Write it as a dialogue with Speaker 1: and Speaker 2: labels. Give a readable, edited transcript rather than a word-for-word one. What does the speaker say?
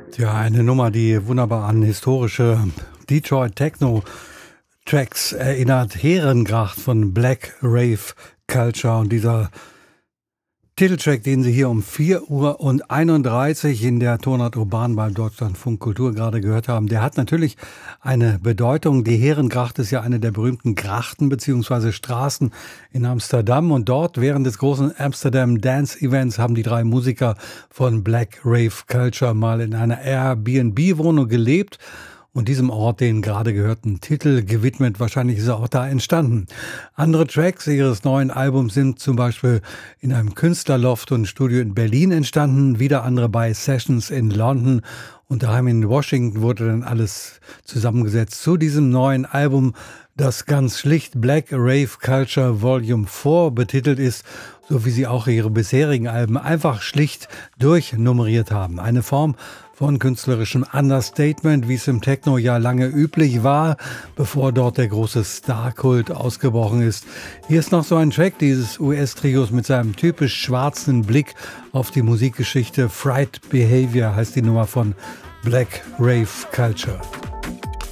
Speaker 1: Ja, eine Nummer, die wunderbar an historische Detroit Techno Tracks erinnert. Herengracht von Black Rave Culture, und dieser Titeltrack, den Sie hier um 4:31 Uhr in der Tonart Urban bei Deutschlandfunk Kultur gerade gehört haben, der hat natürlich eine Bedeutung. Die Herengracht ist ja eine der berühmten Grachten bzw. Straßen in Amsterdam, und dort während des großen Amsterdam Dance Events haben die drei Musiker von Black Rave Culture mal in einer Airbnb-Wohnung gelebt und diesem Ort den gerade gehörten Titel gewidmet. Wahrscheinlich ist er auch da entstanden. Andere Tracks ihres neuen Albums sind zum Beispiel in einem Künstlerloft und Studio in Berlin entstanden, wieder andere bei Sessions in London, und daheim in Washington wurde dann alles zusammengesetzt zu diesem neuen Album, das ganz schlicht Black Rave Culture Volume 4 betitelt ist, so wie sie auch ihre bisherigen Alben einfach schlicht durchnummeriert haben. Eine Form von künstlerischem Understatement, wie es im Techno ja lange üblich war, bevor dort der große Star-Kult ausgebrochen ist. Hier ist noch so ein Track dieses US-Trios mit seinem typisch schwarzen Blick auf die Musikgeschichte. Fright Behavior heißt die Nummer von Black Rave Culture.